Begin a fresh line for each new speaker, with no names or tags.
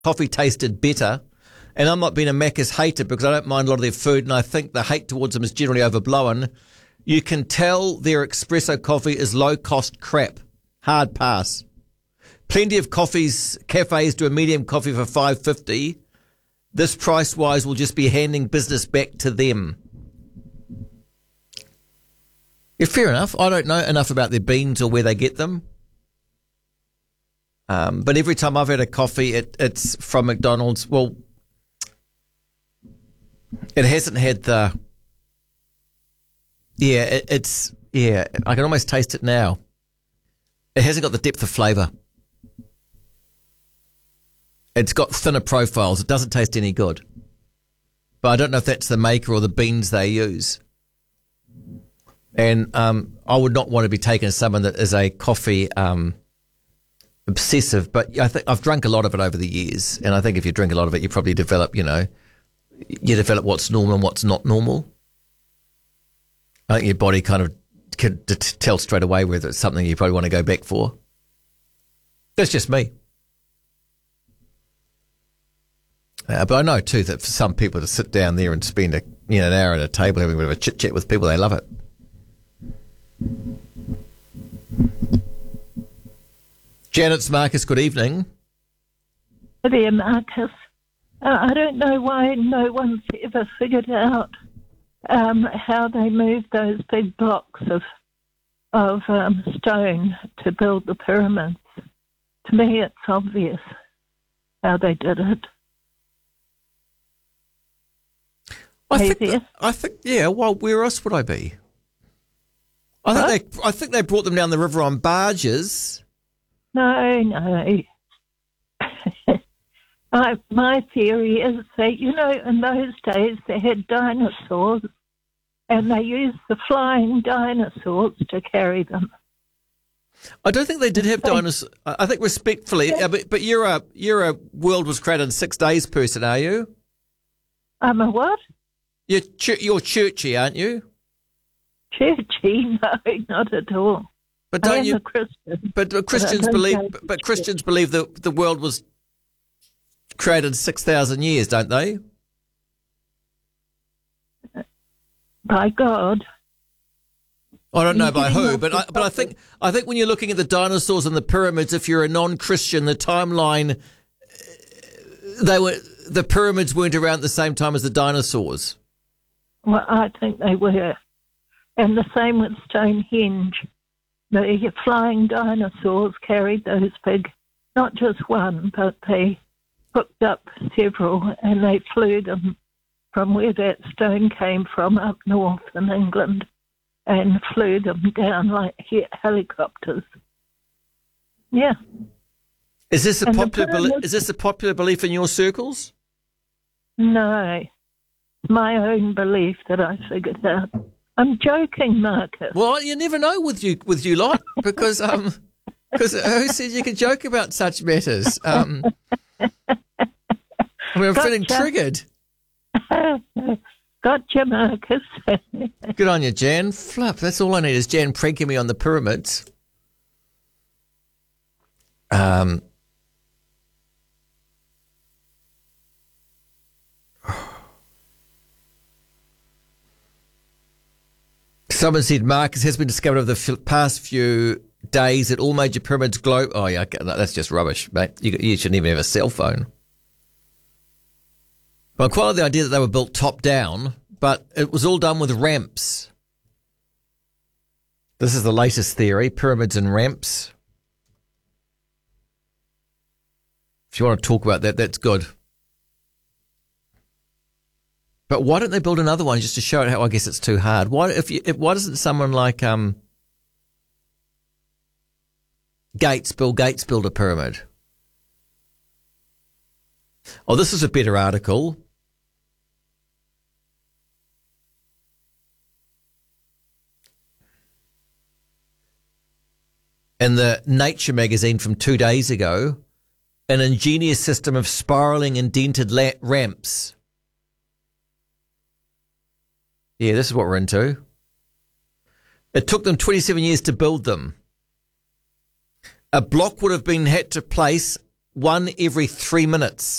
coffee tasted better. And I'm not being a Macca's hater because I don't mind a lot of their food, and I think the hate towards them is generally overblown. You can tell their espresso coffee is low-cost crap. Hard pass. Plenty of cafes do a medium coffee for $5.50. This price-wise will just be handing business back to them. Yeah, fair enough. I don't know enough about their beans or where they get them. But every time I've had a coffee, it's from McDonald's. Well, it hasn't had the... Yeah, I can almost taste it now. It hasn't got the depth of flavour. It's got thinner profiles. It doesn't taste any good. But I don't know if that's the maker or the beans they use. And I would not want to be taken as someone that is a coffee obsessive. But I think I've drunk a lot of it over the years. And I think if you drink a lot of it, you probably develop, you develop what's normal and what's not normal. I think your body kind of can tell straight away whether it's something you probably want to go back for. That's just me. But I know, too, that for some people to sit down there and spend an hour at a table having a bit of a chit-chat with people, they love it. Janet's Marcus, good evening.
Good day, Marcus. I don't know why no one's ever figured out how they moved those big blocks of stone to build the pyramids. To me, it's obvious how they did it.
I think, yeah. Well, where else would I be? I think they brought them down the river on barges.
No. My theory is that, in those days they had dinosaurs and they used the flying dinosaurs to carry them.
I don't think they did have dinosaurs. I think respectfully, but you're a world was created in 6 days person, are you?
I'm a what?
You're churchy, aren't you?
Churchy? No, not at all.
But don't you?
A Christian.
But Christians believe. But Christians believe that the world was created in 6,000 years, don't they?
By God.
I don't know by who, but I think when you're looking at the dinosaurs and the pyramids, if you're a non-Christian, the timeline, the pyramids weren't around at the same time as the dinosaurs.
Well, I think they were. And the same with Stonehenge. The flying dinosaurs carried those big, not just one, but they hooked up several and they flew them from where that stone came from up north in England and flew them down like helicopters. Yeah.
Is this a popular belief in your circles?
No. My own belief that I figured out. I'm joking, Marcus.
Well, you never know with you lot because who said you could joke about such matters? I'm feeling triggered.
Gotcha, Marcus.
Good on you, Jan. Flip. That's all I need is Jan pranking me on the pyramids. Someone said Marcus has been discovered over the past few days that all major pyramids globe. Oh, yeah, no, that's just rubbish, mate. You shouldn't even have a cell phone. But I quite like the idea that they were built top down, but it was all done with ramps. This is the latest theory, pyramids and ramps. If you want to talk about that, that's good. But why don't they build another one just to show it how I guess it's too hard? Why doesn't someone like Bill Gates build a pyramid? Oh, this is a better article. In the Nature magazine from 2 days ago, an ingenious system of spiralling indented ramps. Yeah, this is what we're into. It took them 27 years to build them. A block would have been had to place one every 3 minutes.